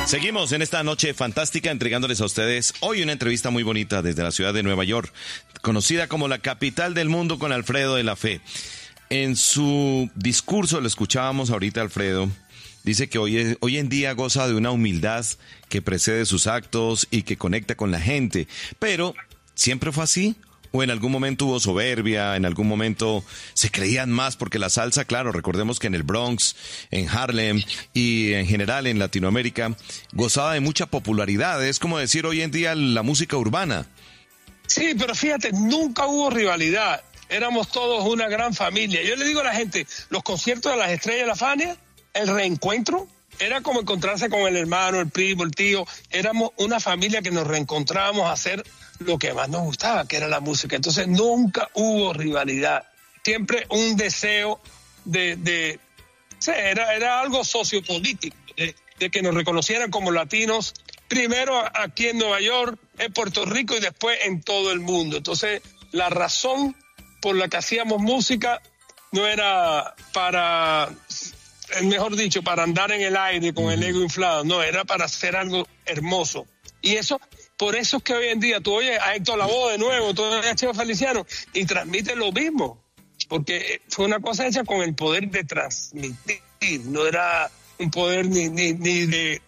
Seguimos en esta noche fantástica entregándoles a ustedes hoy una entrevista muy bonita desde la ciudad de Nueva York, conocida como la capital del mundo con Alfredo de la Fe. En su discurso, lo escuchábamos ahorita, Alfredo, dice que hoy en día goza de una humildad que precede sus actos y que conecta con la gente. Pero, ¿siempre fue así? ¿O en algún momento hubo soberbia? ¿En algún momento se creían más? Porque la salsa, claro, recordemos que en el Bronx, en Harlem y en general en Latinoamérica gozaba de mucha popularidad. Es como decir hoy en día la música urbana. Sí, pero fíjate, nunca hubo rivalidad. Éramos todos una gran familia. Yo le digo a la gente, los conciertos de las estrellas de la Fania, el reencuentro, era como encontrarse con el hermano, el primo, el tío. Éramos una familia que nos reencontrábamos a hacer lo que más nos gustaba, que era la música. Entonces nunca hubo rivalidad. Siempre un deseo era algo sociopolítico, de que nos reconocieran como latinos, primero aquí en Nueva York, en Puerto Rico y después en todo el mundo. Entonces la razón por la que hacíamos música no era para, mejor dicho, para andar en el aire con el ego inflado, no, era para hacer algo hermoso. Y eso, por eso es que hoy en día tú oyes a Héctor Lavoe de nuevo, tú oyes a Cheo Feliciano y transmite lo mismo, porque fue una cosa hecha con el poder de transmitir, no era un poder ni de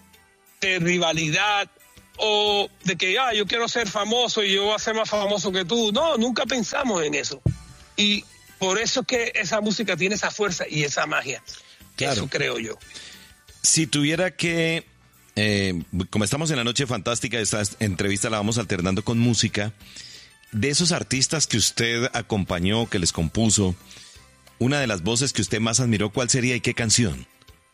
rivalidad o de que yo quiero ser famoso y yo voy a ser más famoso que tú. No, nunca pensamos en eso. Y por eso es que esa música tiene esa fuerza y esa magia. Claro. Eso creo yo. Si tuviera que, como estamos en la noche fantástica, esta entrevista la vamos alternando con música, de esos artistas que usted acompañó, que les compuso, una de las voces que usted más admiró, ¿cuál sería y qué canción?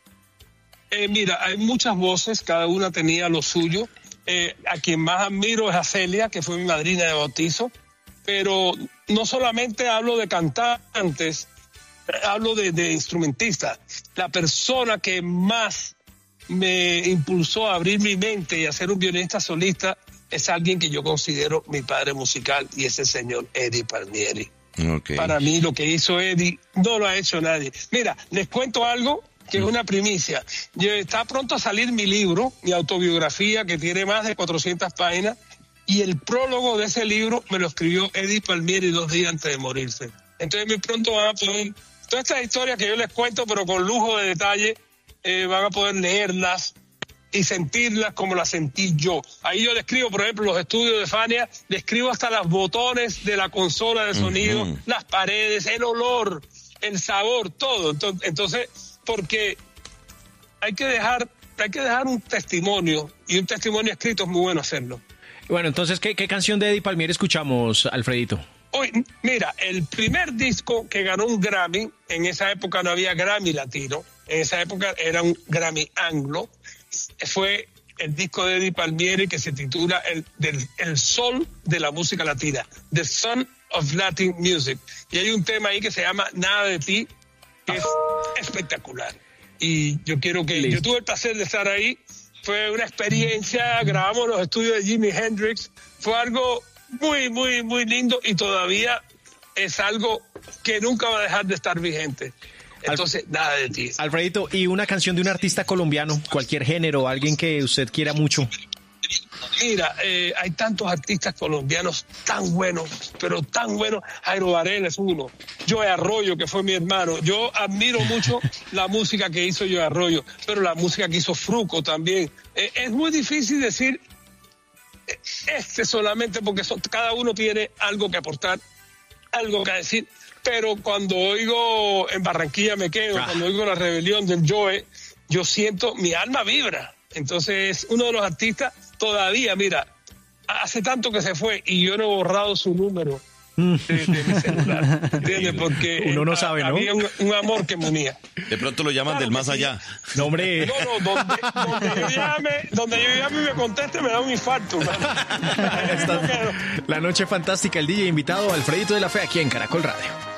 Mira, hay muchas voces, cada una tenía lo suyo. A quien más admiro es a Celia, que fue mi madrina de bautizo, pero no solamente hablo de cantantes, hablo de instrumentistas. La persona que más me impulsó a abrir mi mente y a ser un violinista solista es alguien que yo considero mi padre musical, y es el señor Eddie Palmieri. Okay. Para mí lo que hizo Eddie no lo ha hecho nadie. Mira, les cuento algo que es una primicia. Está pronto a salir mi libro, mi autobiografía, que tiene más de 400 páginas, y el prólogo de ese libro me lo escribió Eddie Palmieri 2 días antes de morirse. Entonces muy pronto van a poder, todas estas historias que yo les cuento, pero con lujo de detalle, van a poder leerlas y sentirlas como las sentí yo. Ahí yo describo, por ejemplo, los estudios de Fania, describo hasta los botones de la consola de sonido, las paredes, el olor, el sabor, todo. Entonces, porque hay que dejar un testimonio, y un testimonio escrito es muy bueno hacerlo. Bueno, entonces, ¿qué canción de Eddie Palmieri escuchamos, Alfredito? Hoy, mira, el primer disco que ganó un Grammy, en esa época no había Grammy latino, en esa época era un Grammy anglo, fue el disco de Eddie Palmieri que se titula El Sol de la Música Latina, The Sun of Latin Music. Y hay un tema ahí que se llama Nada de Ti, que es espectacular. Y yo quiero que... Listo. Yo tuve el placer de estar ahí, fue una experiencia, grabamos los estudios de Jimi Hendrix, fue algo muy, muy, muy lindo, y todavía es algo que nunca va a dejar de estar vigente. Entonces, nada de ti. Alfredito, y una canción de un artista colombiano, cualquier género, alguien que usted quiera mucho. Mira, hay tantos artistas colombianos tan buenos, pero tan buenos. Jairo Varela es uno. Joe Arroyo, que fue mi hermano. Yo admiro mucho la música que hizo Joe Arroyo, pero la música que hizo Fruco también. Es muy difícil decir solamente porque cada uno tiene algo que aportar, algo que decir. Pero cuando oigo En Barranquilla Me Quedo, cuando oigo La Rebelión del Joe, yo siento, mi alma vibra. Entonces, uno de los artistas todavía, mira, hace tanto que se fue y yo no he borrado su número de mi celular, ¿entiendes? Porque uno no sabe, ¿no? Había un amor que me unía. De pronto lo llaman del más allá. No, hombre. No, donde yo llame y me conteste, me da un infarto. La noche fantástica, el DJ invitado Alfredito de la Fe aquí en Caracol Radio.